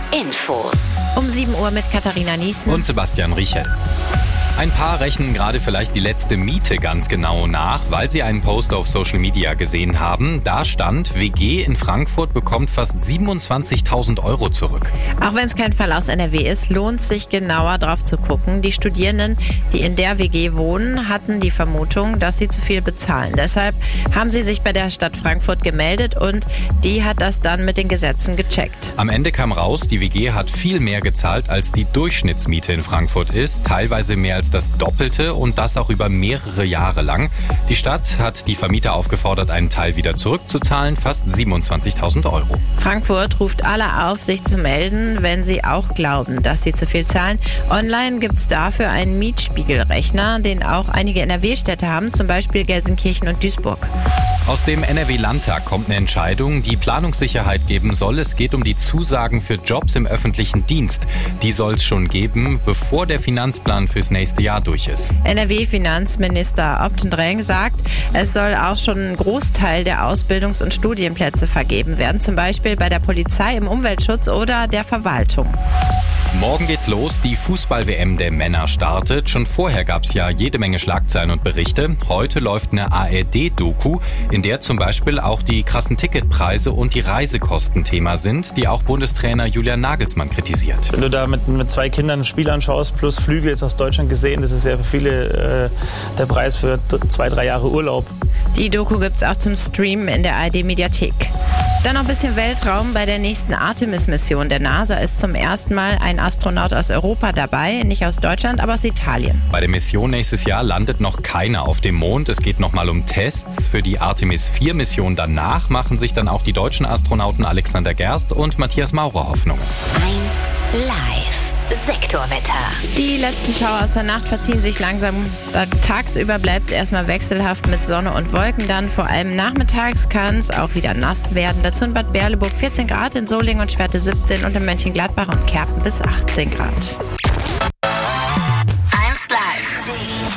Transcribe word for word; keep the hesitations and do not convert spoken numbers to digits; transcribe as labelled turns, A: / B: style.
A: Infos.
B: Um sieben Uhr mit Katharina Niesen
C: und Sebastian Riechel. Ein Paar rechnen gerade vielleicht die letzte Miete ganz genau nach, weil sie einen Post auf Social Media gesehen haben. Da stand, W G in Frankfurt bekommt fast siebenundzwanzigtausend Euro zurück.
B: Auch wenn es kein Fall aus N R W ist, lohnt sich genauer drauf zu gucken. Die Studierenden, die in der W G wohnen, hatten die Vermutung, dass sie zu viel bezahlen. Deshalb haben sie sich bei der Stadt Frankfurt gemeldet und die hat das dann mit den Gesetzen gecheckt.
C: Am Ende kam raus, die W G hat viel mehr gezahlt, als die Durchschnittsmiete in Frankfurt ist, teilweise mehr als das Doppelte und das auch über mehrere Jahre lang. Die Stadt hat die Vermieter aufgefordert, einen Teil wieder zurückzuzahlen, fast siebenundzwanzigtausend Euro.
B: Frankfurt ruft alle auf, sich zu melden, wenn sie auch glauben, dass sie zu viel zahlen. Online gibt es dafür einen Mietspiegelrechner, den auch einige N R W-Städte haben, zum Beispiel Gelsenkirchen und Duisburg.
C: Aus dem N R W-Landtag kommt eine Entscheidung, die Planungssicherheit geben soll. Es geht um die Zusagen für Jobs im öffentlichen Dienst. Die soll es schon geben, bevor der Finanzplan fürs nächste Jahr durch ist.
B: N R W-Finanzminister Optendreng sagt, es soll auch schon ein Großteil der Ausbildungs- und Studienplätze vergeben werden, zum Beispiel bei der Polizei, im Umweltschutz oder der Verwaltung.
C: Morgen geht's los, die Fußball-W M der Männer startet. Schon vorher gab's ja jede Menge Schlagzeilen und Berichte. Heute läuft eine A R D-Doku, in der zum Beispiel auch die krassen Ticketpreise und die Reisekosten Thema sind, die auch Bundestrainer Julian Nagelsmann kritisiert.
D: Wenn du da mit, mit zwei Kindern ein Spiel anschaust, plus Flüge jetzt aus Deutschland gesehen, das ist ja für viele äh, der Preis für zwei, drei Jahre Urlaub.
B: Die Doku gibt's auch zum Streamen in der A R D-Mediathek. Dann noch ein bisschen Weltraum. Bei der nächsten Artemis-Mission der NASA ist zum ersten Mal ein Astronaut aus Europa dabei, nicht aus Deutschland, aber aus Italien.
C: Bei der Mission nächstes Jahr landet noch keiner auf dem Mond. Es geht nochmal um Tests. Für die Artemis vier Mission danach machen sich dann auch die deutschen Astronauten Alexander Gerst und Matthias Maurer Hoffnungen.
A: eins Live. Sektorwetter.
B: Die letzten Schauer aus der Nacht verziehen sich langsam. Tagsüber bleibt es erstmal wechselhaft mit Sonne und Wolken. Dann vor allem nachmittags kann es auch wieder nass werden. Dazu in Bad Berleburg vierzehn Grad, in Solingen und Schwerte siebzehn und in Mönchengladbach und Kerpen bis achtzehn Grad.